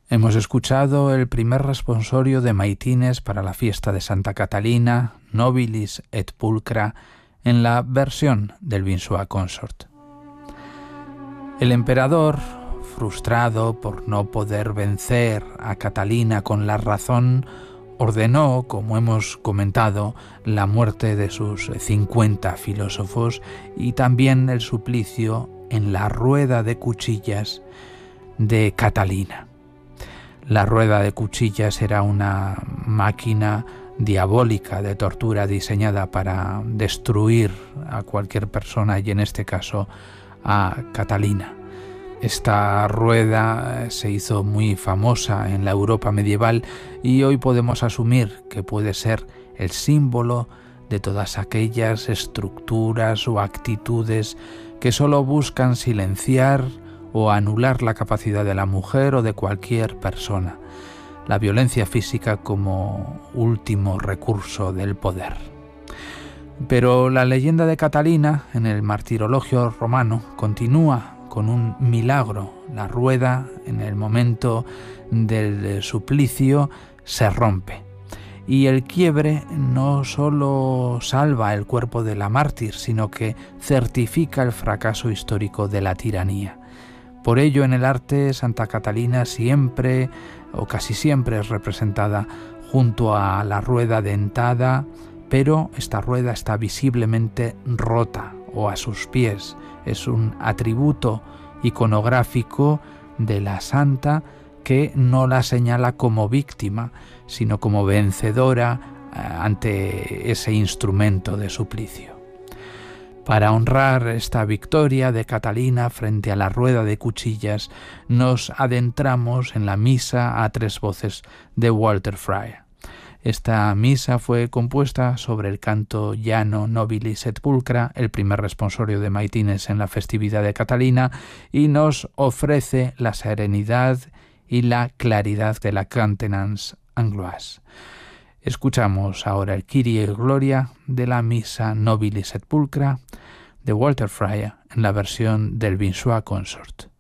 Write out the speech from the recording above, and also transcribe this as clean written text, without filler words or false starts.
Hemos escuchado el primer responsorio de Maitines para la fiesta de Santa Catalina, Nobilis et Pulcra, en la versión del Vinsua Consort. El emperador, frustrado por no poder vencer a Catalina con la razón, ordenó, como hemos comentado, la muerte de sus 50 filósofos y también el suplicio en la rueda de cuchillas de Catalina. La rueda de cuchillas era una máquina diabólica de tortura diseñada para destruir a cualquier persona y en este caso a Catalina. Esta rueda se hizo muy famosa en la Europa medieval y hoy podemos asumir que puede ser el símbolo de todas aquellas estructuras o actitudes que solo buscan silenciar o anular la capacidad de la mujer o de cualquier persona. La violencia física como último recurso del poder. Pero la leyenda de Catalina en el martirologio romano continúa con un milagro. La rueda, en el momento del suplicio, se rompe. Y el quiebre no solo salva el cuerpo de la mártir, sino que certifica el fracaso histórico de la tiranía. Por ello, en el arte, Santa Catalina siempre, o casi siempre, es representada junto a la rueda dentada, pero esta rueda está visiblemente rota o a sus pies. Es un atributo iconográfico de la santa que no la señala como víctima, sino como vencedora ante ese instrumento de suplicio. Para honrar esta victoria de Catalina frente a la rueda de cuchillas, nos adentramos en la misa a tres voces de Walter Fryer. Esta misa fue compuesta sobre el canto llano Nobilis et Pulcra, el primer responsorio de Maitines en la festividad de Catalina, y nos ofrece la serenidad y la claridad de la Cantenance Angloise. Escuchamos ahora el Kyrie y Gloria de la misa Nobilis et Pulcra de Walter Fryer en la versión del Vinsua Consort.